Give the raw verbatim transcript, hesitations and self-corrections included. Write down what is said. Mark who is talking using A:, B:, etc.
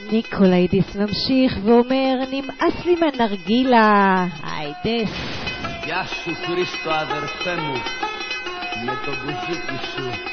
A: ניקוליידיס ממשיך ואומר, נמאס לי מהנרגילה. היידס.
B: Γεια σου Χρήστο αδερφέ μου, με τον Μπουζούκι σου.